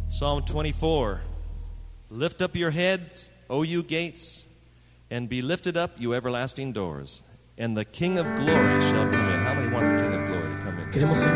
Psalm 24. Lift up your heads, O you gates, and be lifted up, you everlasting doors, and the King of glory shall come in. How many want the King of glory to come in? Queremos